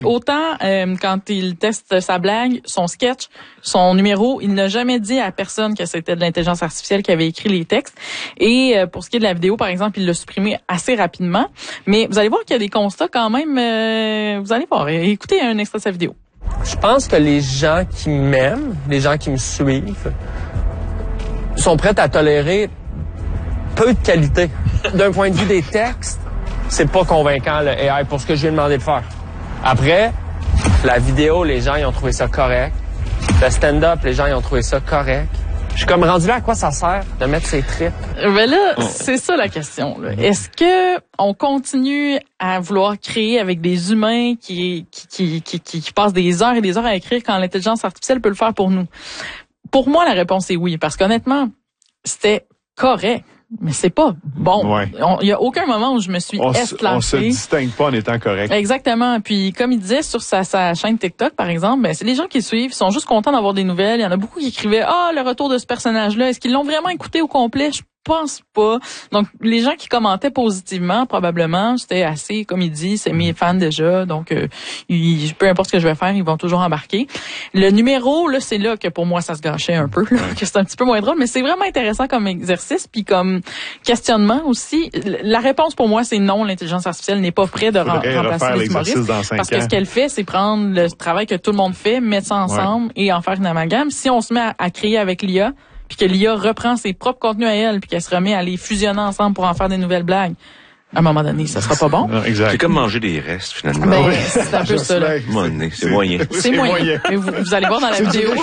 Autant quand il teste sa blague, son sketch, son numéro, il n'a jamais dit à personne que c'était de l'intelligence artificielle qui avait écrit les textes. Et pour ce qui est de la vidéo, par exemple, il l'a supprimé assez rapidement. Mais vous allez voir qu'il y a des constats quand même. Vous allez voir. Écoutez un extrait de sa vidéo. Je pense que les gens qui m'aiment, les gens qui me suivent, sont prêts à tolérer peu de qualité. D'un point de vue des textes, c'est pas convaincant le AI pour ce que je lui ai demandé de faire. Après, la vidéo, les gens ils ont trouvé ça correct. Le stand-up, les gens ils ont trouvé ça correct. Je suis comme rendu là, à quoi ça sert de mettre ses tripes? Ben là, c'est ça la question. Là. Est-ce que on continue à vouloir créer avec des humains qui passent des heures et des heures à écrire quand l'intelligence artificielle peut le faire pour nous? Pour moi, la réponse est oui, parce qu'honnêtement, c'était correct. Mais c'est pas bon. Ouais. Il y a aucun moment où je me suis esclaffée. On se distingue pas en étant correct. Exactement. Puis comme il disait sur sa chaîne TikTok, par exemple, ben c'est les gens qui suivent, sont juste contents d'avoir des nouvelles. Il y en a beaucoup qui écrivaient le retour de ce personnage-là. Est-ce qu'ils l'ont vraiment écouté au complet? Je pense pas. Donc les gens qui commentaient positivement, probablement, c'était assez, comme il dit, c'est mes fans déjà. Donc peu importe ce que je vais faire, ils vont toujours embarquer. Le numéro, là, c'est là que pour moi ça se gâchait un peu, là, que c'est un petit peu moins drôle, mais c'est vraiment intéressant comme exercice, puis comme questionnement aussi. La réponse pour moi, c'est non, l'intelligence artificielle n'est pas prête de remplacer les humoristes. Parce que ce qu'elle fait, c'est prendre le travail que tout le monde fait, mettre ça ensemble et en faire une amalgame. Si on se met à créer avec l'IA, puis que l'IA reprend ses propres contenus à elle, puis qu'elle se remet à les fusionner ensemble pour en faire des nouvelles blagues, à un moment donné, ça sera pas bon. Non, exact. C'est comme manger des restes, finalement. Ben, c'est un peu ça, là. C'est moyen. C'est moyen. Mais vous allez voir dans la vidéo.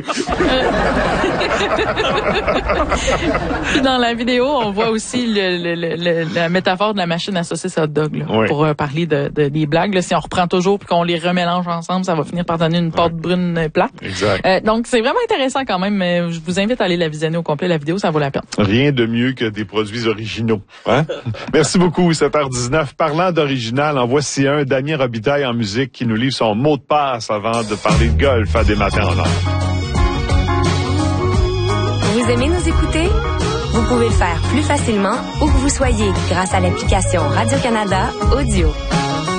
Puis dans la vidéo, on voit aussi la métaphore de la machine à saucisses hot dog, là, pour parler des blagues. Là, si on reprend toujours puis qu'on les remélange ensemble, ça va finir par donner une pâte brune plate. Exact. Donc, c'est vraiment intéressant quand même. Je vous invite à aller la visionner au complet. La vidéo, ça vaut la peine. Rien de mieux que des produits originaux. Hein? Merci beaucoup. 7h19. Parlant d'original, en voici un, Damien Robitaille en musique, qui nous livre son mot de passe avant de parler de golf à des matins en or. Vous aimez nous écouter? Vous pouvez le faire plus facilement où que vous soyez grâce à l'application Radio-Canada Audio.